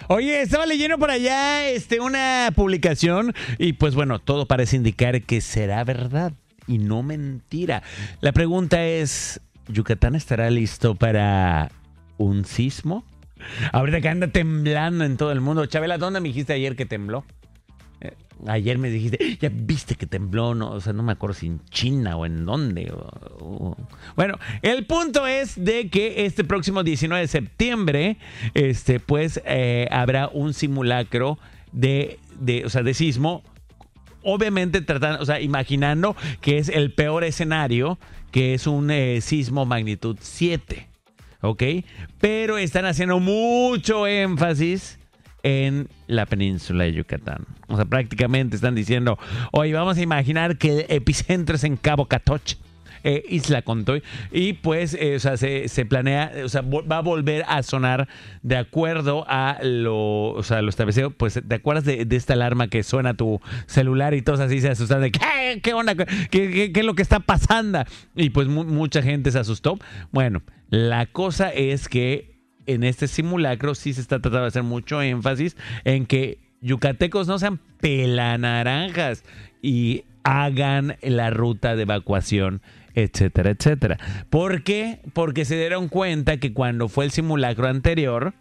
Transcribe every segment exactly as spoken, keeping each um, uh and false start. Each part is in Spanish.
Oye, estaba leyendo por allá este, una publicación y pues bueno, todo parece indicar que será verdad y no mentira. La pregunta es, ¿Yucatán estará listo para un sismo? Ahorita que anda temblando en todo el mundo. Chabela, ¿dónde me dijiste ayer que tembló? Eh, ayer me dijiste, ya viste que tembló, no, o sea, no me acuerdo si en China o en dónde. O, o. Bueno, el punto es de que este próximo diecinueve de septiembre, este, pues, eh, habrá un simulacro de, de, o sea, de sismo. Obviamente tratando, o sea, imaginando que es el peor escenario, que es un eh, sismo magnitud siete, ¿ok? Pero están haciendo mucho énfasis en la península de Yucatán. O sea, prácticamente están diciendo, oye, vamos a imaginar que el epicentro es en Cabo Catoche, eh, Isla Contoy, y pues, eh, o sea, se, se planea, o sea, va a volver a sonar de acuerdo a lo, o sea, lo establecido. Pues, ¿te acuerdas de, de esta alarma que suena tu celular y todos así se asustan de qué, qué onda, qué, qué, qué es lo que está pasando? Y pues mu- mucha gente se asustó. Bueno, la cosa es que en este simulacro sí se está tratando de hacer mucho énfasis en que yucatecos no sean pelanaranjas y hagan la ruta de evacuación, etcétera, etcétera. ¿Por qué? Porque se dieron cuenta que cuando fue el simulacro anterior,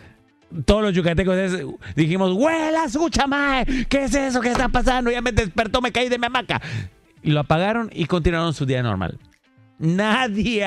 todos los yucatecos dijimos, ¡huela su chamae! ¿Qué es eso que está pasando? Ya me despertó, me caí de mi hamaca. Y lo apagaron y continuaron su día normal. Nadie,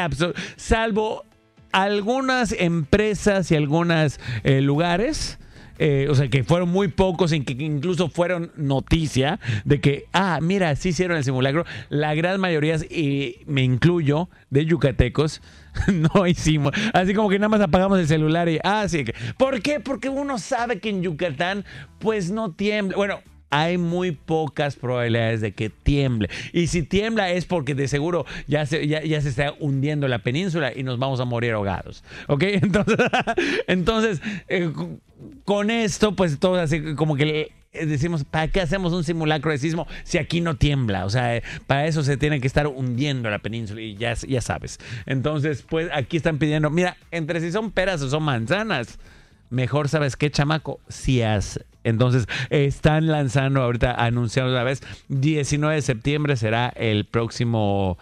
salvo algunas empresas y algunos eh, lugares, eh, o sea, que fueron muy pocos, en que incluso fueron noticia de que, ah, mira, sí hicieron el simulacro. La gran mayoría, y me incluyo, de yucatecos, no hicimos. Así como que nada más apagamos el celular y, ah, sí. ¿Por qué? Porque uno sabe que en Yucatán, pues no tiembla. Bueno, hay muy pocas probabilidades de que tiemble. Y si tiembla es porque de seguro ya se, ya, ya se está hundiendo la península y nos vamos a morir ahogados. ¿Ok? Entonces, entonces eh, con esto, pues todos así como que decimos, ¿para qué hacemos un simulacro de sismo si aquí no tiembla? O sea, eh, para eso se tiene que estar hundiendo la península y ya, ya sabes. Entonces, pues aquí están pidiendo, mira, entre si son peras o son manzanas, mejor, ¿sabes qué, chamaco? Si hace. Entonces, están lanzando ahorita, anunciando una vez, diecinueve de septiembre será el próximo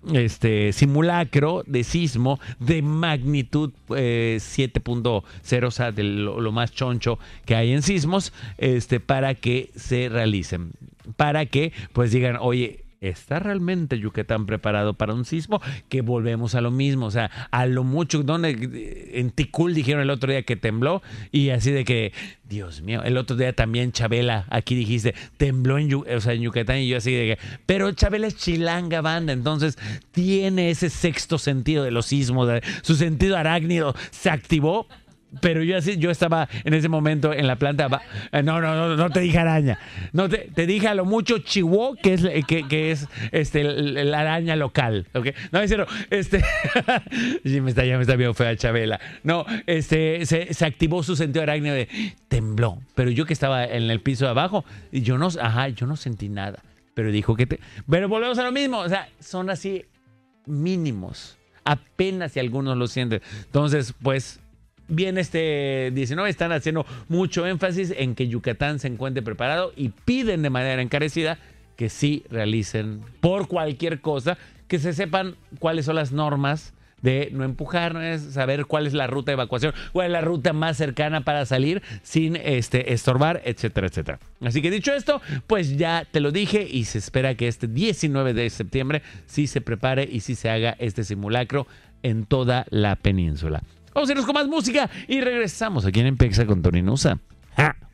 este simulacro de sismo de magnitud eh, siete punto cero, o sea, de lo, lo más choncho que hay en sismos, este, para que se realicen. Para que, pues, digan, oye, ¿está realmente Yucatán preparado para un sismo? Que volvemos a lo mismo, o sea, a lo mucho, donde en Ticul dijeron el otro día que tembló y así de que, Dios mío, el otro día también Chabela, aquí dijiste, tembló en, o sea, en Yucatán y yo así de que, pero Chabela es chilanga banda, entonces tiene ese sexto sentido de los sismos, de, su sentido arácnido se activó. Pero yo así, yo estaba en ese momento en la planta. No, no, no, no te dije araña. No te, te dije a lo mucho chihuahua, que es que, que es este la araña local, ¿ok? No, es cierto, este sí me está ya me está viendo fea Chabela. No, este se, se activó su sentido arácnido de tembló, pero yo que estaba en el piso de abajo y yo no, ajá, yo no sentí nada. Pero dijo que te, pero volvemos a lo mismo, o sea, son así mínimos, apenas si algunos lo sienten. Entonces, pues bien, este diecinueve están haciendo mucho énfasis en que Yucatán se encuentre preparado y piden de manera encarecida que sí realicen por cualquier cosa, que se sepan cuáles son las normas de no empujar, saber cuál es la ruta de evacuación, cuál es la ruta más cercana para salir sin este, estorbar, etcétera, etcétera. Así que dicho esto, pues ya te lo dije y se espera que este diecinueve de septiembre sí se prepare y sí se haga este simulacro en toda la península. Vamos a irnos con más música y regresamos aquí en Empexa con Tony Nusa. ¡Ja!